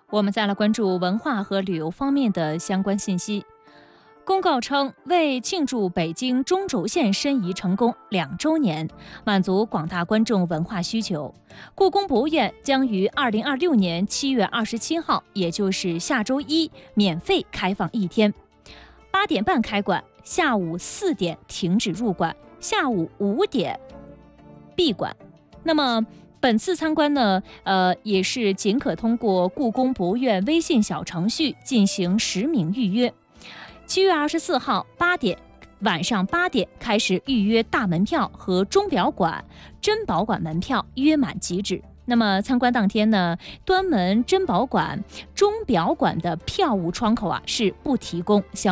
我们再来关注文化和旅游方面的相关信息。公告称，为庆祝北京中轴线申遗成功2周年，满足广大观众文化需求，故宫博物院将于2026年7月27号，也就是下周一，免费开放1天，8点半开馆，下午4点停止入馆，下午5点闭馆。那么本次参观呢，也是仅可通过故宫博物院微信小程序进行实名预约。7月24号晚上8点开始预约大门票和钟表馆、珍宝馆门票，约满即止。那么参观当天呢，端门珍宝馆、钟表馆的票务窗口是不提供